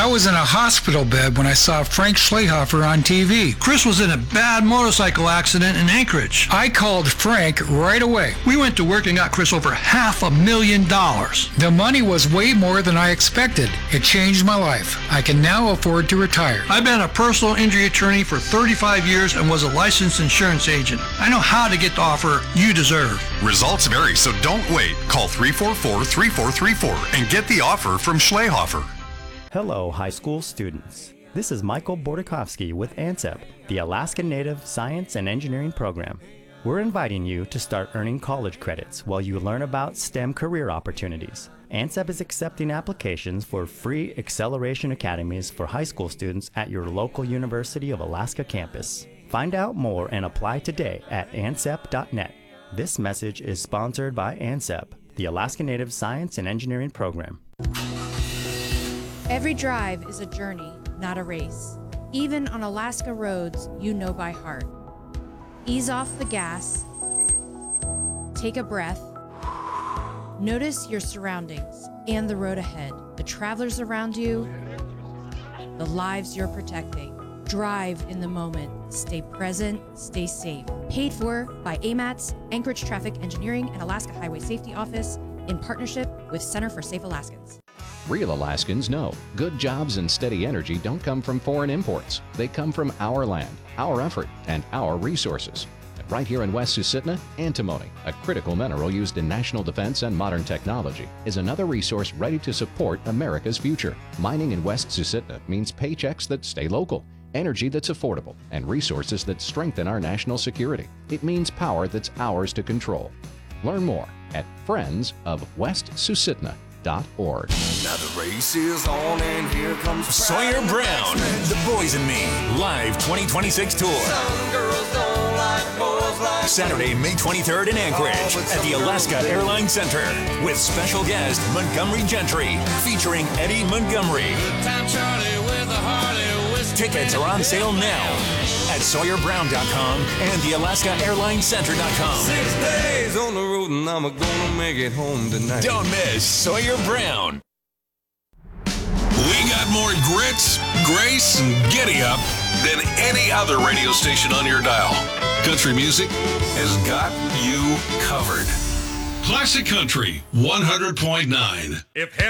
I was in a hospital bed when I saw Frank Schlehofer on TV. Chris was in a bad motorcycle accident in Anchorage. I called Frank right away. We went to work and got Chris over $500,000. The money was way more than I expected. It changed my life. I can now afford to retire. I've been a personal injury attorney for 35 years and was a licensed insurance agent. I know how to get the offer you deserve. Results vary, so don't wait. Call 344-3434 and get the offer from Schlehofer. Hello, high school students. This is Michael Bordakovsky with ANSEP, the Alaska Native Science and Engineering Program. We're inviting you to start earning college credits while you learn about STEM career opportunities. ANSEP is accepting applications for free acceleration academies for high school students at your local University of Alaska campus. Find out more and apply today at ansep.net. This message is sponsored by ANSEP, the Alaska Native Science and Engineering Program. Every drive is a journey, not a race. Even on Alaska roads you know by heart. Ease off the gas. Take a breath. Notice your surroundings and the road ahead, the travelers around you, the lives you're protecting. Drive in the moment. Stay present, stay safe. Paid for by AMATS, Anchorage Traffic Engineering, and Alaska Highway Safety Office in partnership with Center for Safe Alaskans. Real Alaskans know good jobs and steady energy don't come from foreign imports. They come from our land, our effort, and our resources. Right here in West Susitna, antimony, a critical mineral used in national defense and modern technology, is another resource ready to support America's future. Mining in West Susitna means paychecks that stay local, energy that's affordable, and resources that strengthen our national security. It means power that's ours to control. Learn more at friendsofwestsusitna.org. Now the race is on and here comes Sawyer Brown, The Boys and Me, live 2026 tour. Some girls don't like boys like Saturday, May 23rd in Anchorage at the Alaska Airlines Center with special guest Montgomery Gentry featuring Eddie Montgomery. Time Charlie with a Harley whiskey. Tickets are on sale now at SawyerBrown.com and the AlaskaAirlinesCenter.com. 6 days on the road and I'm gonna make it home tonight. Don't miss Sawyer Brown. We got more grits, grace, and giddy up than any other radio station on your dial. Country music has got you covered. Classic Country 100.9. If